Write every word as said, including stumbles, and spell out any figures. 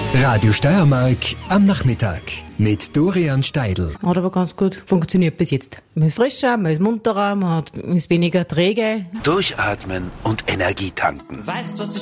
Radio Steiermark am Nachmittag mit Dorian Steidl. Hat aber ganz gut funktioniert bis jetzt. Man ist frischer, man ist munterer, man hat- man ist weniger träge. Durchatmen und Energie tanken. Weißt, was ich